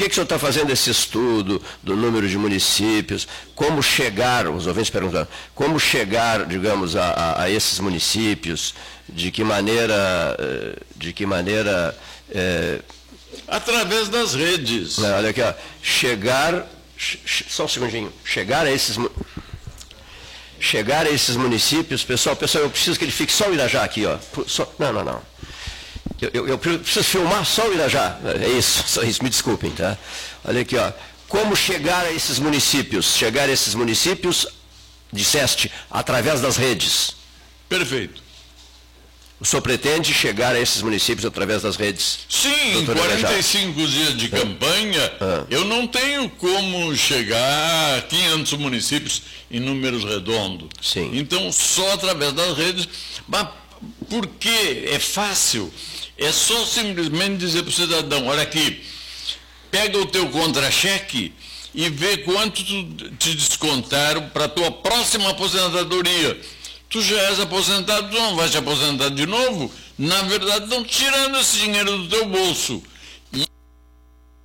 que o senhor está fazendo esse estudo do número de municípios? Como chegar, os ouvintes perguntando, como chegar, digamos, a esses municípios? De que maneira... Através das redes. Olha aqui, ó, só um segundinho, chegar a esses municípios, pessoal, eu preciso que ele fique só o Irajá aqui, ó. Não. Eu preciso filmar só o Irajá. É isso, só isso, me desculpem, tá? Olha aqui, ó. Como chegar a esses municípios? Chegar a esses municípios, disseste, através das redes. Perfeito. O senhor pretende chegar a esses municípios através das redes? Sim, em 45 dias de campanha, eu não tenho como chegar a 500 municípios em números redondos. Sim. Então, só através das redes. Mas por que é fácil? É só simplesmente dizer para o cidadão, olha aqui, pega o teu contra-cheque e vê quanto te descontaram para a tua próxima aposentadoria. Tu já és aposentado, tu não vais te aposentar de novo? Na verdade, estão tirando esse dinheiro do teu bolso.